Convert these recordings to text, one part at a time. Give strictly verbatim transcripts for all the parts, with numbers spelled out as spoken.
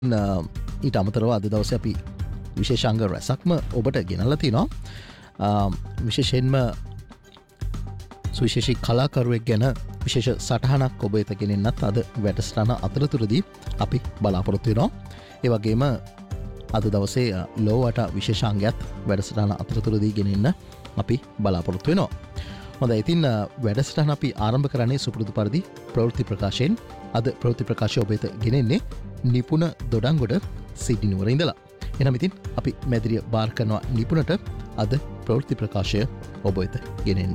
න- ඊට අමතරව අද දවස අපි විශේෂංග රැසක්ම ඔබට ගෙනල්ල තිනවා. විශේෂයෙන්ම සුවිශේෂී කලාකරුවෙක් ගැන විශේෂ සටහනක් ඔබ එත ගෙනෙන්නත් අද වැඩස්ටාන අතරතුරදී අපි බලාපොරොත්තු වෙනවා. ඒ වගේම අද දවසේ ලෝවට විශේෂාංගයත් වැඩසටහන අතරතුරදී ගෙනෙන්න අපි බලාපොරොත්තු වෙනවා. හොඳ ඉතින් වැඩසටහන අපි ආරම්භ කරන්නේ සුපුරුදු පරිදි ප්‍රවෘත්ති ප්‍රකාශයෙන්. අද ප්‍රවෘත්ති ප්‍රකාශය ඔබ වෙත ගෙනෙන්නේ නිපුණ දොඩංගොඩ සිඩ්නි නුවර ඉඳලා. එනම් ඉතින් අපි මැදිරිය බාර කරනවා නිපුණට අද ප්‍රවෘත්ති ප්‍රකාශය ඔබ වෙත ගෙනෙන්න.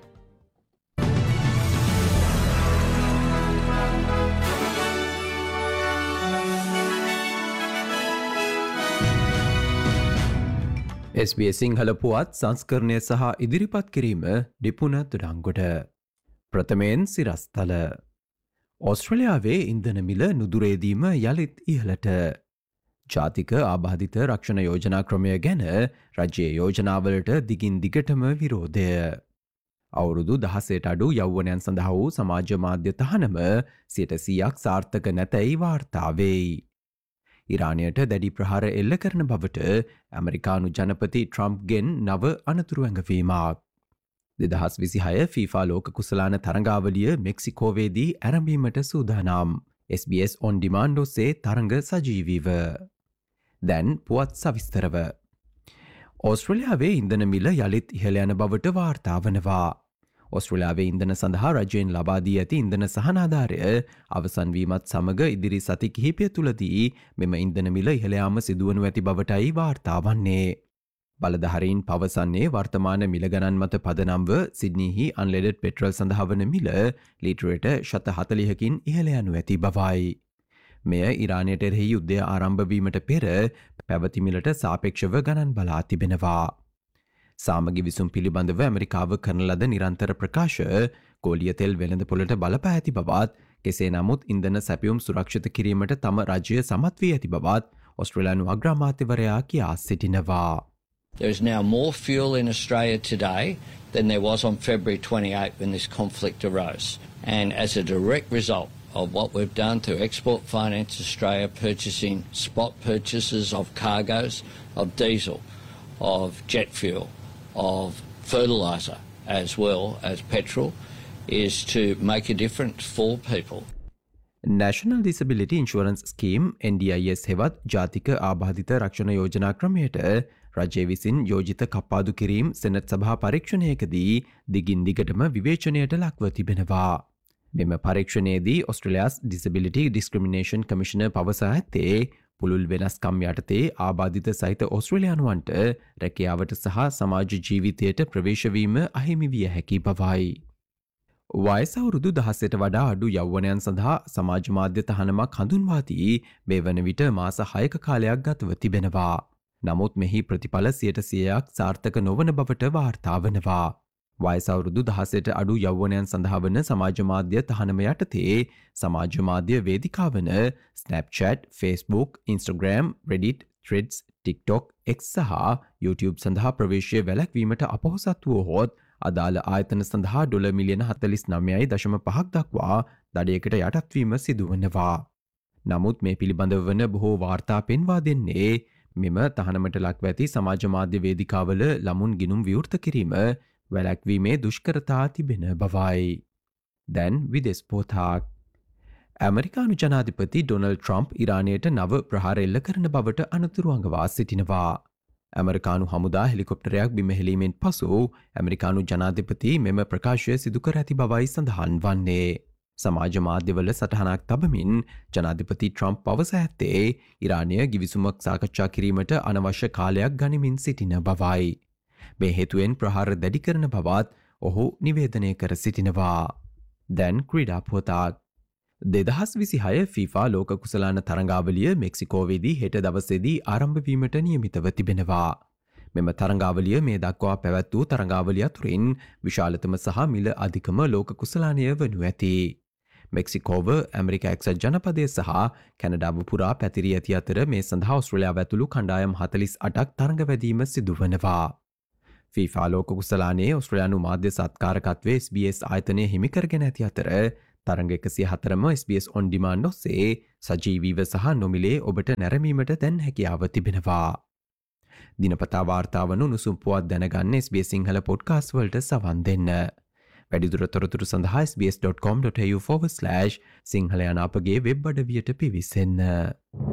එස් බී එස් සිංහල පුවත් සංස්කරණය සහ ඉදිරිපත් කිරීම නිපුණ තුඩංගොඩ. ප්‍රථමයෙන් සිරස්තල. ඕස්ට්‍රලියාවේ ඉන්ධන මිල නුදුරේදීම යළිත් ඉහළට. ජාතික ආබාධිත රක්ෂණ යෝජනා ක්‍රමය ගැන රජයේ යෝජනාවලට දිගින් දිගටම විරෝධය. අවුරුදු දහසට අඩු යෞවනයන් සඳහා වූ සමාජ මාධ්‍ය තහනම සියයට සීයක් සාර්ථක නැතැයි වාර්තාවෙයි. ඉරානයට දැඩි ප්‍රහාර එල්ල කරන බවට ඇමරිකානු ජනපති ට්‍රම්ප්ගෙන් නව අනතුරු ඇඟවීමක්. දෙදහස් විසිහය ෆීෆා ලෝක කුසලාන තරඟාවලිය මෙක්සිකෝවේදී ඇරඹීමට සූදානම්. S B S on demand ඔස්සේ තරඟ සජීවීව. දැන් පුවත් සවිස්තරව. ඕස්ට්‍රලියාවේ ඉන්ධන මිල යළිත් ඉහළ යන බවට වාර්තා වනවා. ඔස්ට්‍රලියාවේ ඉන්ධන සඳහා රජයෙන් ලබා දී ඇති ඉන්ධන සහනාධාරය අවසන් වීමත් සමග ඉදිරි සති කිහිපය තුලදී මෙම ඉන්ධන මිල ඉහළ යාම සිදුවනු ඇති බවටයි වාර්තා වන්නේ. බලධාරීන් පවසන්නේ වර්තමාන මිල ගණන් මත පදනම්ව සිඩ්නිහි අන්ලෙඩඩ් පෙට්‍රල් සඳහා වන මිල ලීටරයට ශත හතළිහකින් ඉහළ යනු ඇති බවයි. මෙය ඉරානයට එරෙහි යුද්ධය ආරම්භ වීමට පෙර පැවති මිලට සාපේක්ෂව ගණන් බලා තිබෙනවා. සාමගි විසුම් පිළිබඳව ඇමරිකාව කරන ලද නිරන්තර ප්‍රකාශ ගෝලීය තෙල් වෙළඳපොළට බලපා ඇති බවත්, කෙසේ නමුත් ඉන්ධන සැපයුම් සුරක්ෂිත කිරීමට තම රජය සමත් වී ඇති බවත් ඔස්ට්‍රේලියානු අග්‍රාමාත්‍යවරයා කියා සිටිනවා. There is now more fuel in Australia today than there was on February twenty-eighth when this conflict arose. And as a direct result of what we've done through Export Finance Australia purchasing spot purchases of cargoes, of diesel, of jet fuel, of fertiliser as well as petrol, is to make a difference for people. National Disability Insurance Scheme N D I S හෙවත් ජාතික ආබාධිත රක්ෂණ යෝජනා ක්‍රමයට රජය විසින් යෝජිත කප්පාදු කිරීම් senate සභා පරීක්ෂණයකදී දිගින් දිගටම විවේචනයට ලක්ව තිබෙනවා. මෙම පරීක්ෂණයේදී ඔස්ට්‍රේලියාස් Disability Discrimination Commissioner පවසා ඇත්තේ පුළුල් වෙනස්කම් යටතේ ආබාධිත සහිත ඔස්ට්‍රේලියානුවන්ට රැකියාවට සහ සමාජ ජීවිතයට ප්‍රවේශවීම අහිමි විය හැකි බවයි. වයස අවුරුදු දහසට වඩා අඩු යෞවනයන් සඳහා සමාජ මාධ්‍ය තහනමක් හඳුන්වා දී මේ වන විට මාස හයක කාලයක් ගතව තිබෙනවා. නමුත් මෙහි ප්‍රතිඵල සියයට සීයක් සාර්ථක නොවන බවට වාර්තා වනවා. වයස අවුරුදු දහසට අඩු යෞවනයන් සඳහා වන සමාජ මාධ්‍ය තහනම යටතේ සමාජ මාධ්‍ය වේදිකා වන Snapchat, Facebook, Instagram, Reddit, Threads, TikTok, X සහ YouTube සඳහා ප්‍රවේශය වැළැක්වීමට අපොහොසත් වුවහොත් අදාළ ආයතන සඳහා ඩොලර් මිලියන හතළිස් නවයයි දශම පහක් දක්වා දඩයකට යටත්වීම සිදුවනවා. නමුත් මේ පිළිබඳව වන බොහෝ වාර්තා පෙන්වා දෙන්නේ මෙම තහනමට ලක්ව ඇති සමාජ මාධ්‍ය වේදිකාවල ළමුන් ගිණුම් විවෘත කිරීම වැළැක්වීමේ දුෂ්කරතා තිබෙන බවයි. දැන් විදෙස් පොතක්. ඇමරිකානු ජනාධිපති ඩොනල්ඩ් ට්‍රම්ප් ඉරානයට නව ප්‍රහාර එල්ල කරන බවට අනතුරු අඟවා සිටිනවා. ඇමරිකානු හමුදා හෙලිකොප්ටරයක් බිම හෙලීමෙන් පසු ඇමරිකානු ජනාධිපති මෙම ප්‍රකාශය සිදු කර ඇති බවයි සඳහන් වන්නේ. සමාජ මාධ්‍යවල සටහනක් තබමින් ජනාධිපති ට්‍රම්ප් පවස ඇත්තේ ඉරානය ගිවිසුමක් සාකච්ඡා කිරීමට අනවශ්‍ය කාලයක් ගනිමින් සිටින බවයි. මේ හේතුවෙන් ප්‍රහාර දැඩි කරන බවත් ඔහු නිවේදනය කර සිටිනවා. දැන් ක්‍රීඩා පුවතක්. දෙදහස් විසිහය ෆීෆා ලෝක කුසලාන තරඟාවලිය මෙක්සිකෝවේදී හෙට දවසේදී ආරම්භ වීමට නියමිතව තිබෙනවා. මෙම තරඟාවලිය මේ දක්වා පැවැත් වූ තරඟාවලිය අතුරින් විශාලතම සහ මිල අධිකම ලෝක කුසලානය වනු ඇති. මෙක්සිකෝව ඇමරිකා එක්සත් ජනපදය සහ කැනඩාව පුරා පැතිරී ඇති අතර මේ සඳහා ඔස්ට්‍රේලියාව ඇතුළු කණ්ඩායම් හතළිස් අටක් තරඟවැදීම සිදුවනවා. ෆීෆා ලෝක කුසලානයේ ඔස්ට්‍රේලියානු මාධ්‍ය සත්කාරකත්වයේ එස් බී එස් ආයතනය හිමිකරගෙන ඇති අතර තරග එකසිය හතරම S B S on demand ඔස්සේ සජීවීව සහ නොමිලේ ඔබට නැරඹීමට දැන් හැකියාව තිබෙනවා. දිනපතා වාර්තාවන උණුසුම් පුවත් දැනගන්න S B S Sinhala podcast වලට සවන් දෙන්න. වැඩිදුර තොරතුරු සඳහා S B S dot කොම් dot ඒයු ෆෝර්වර්ඩ් slash Sinhala යන අපගේ වෙබ් අඩවියට පිවිසෙන්න.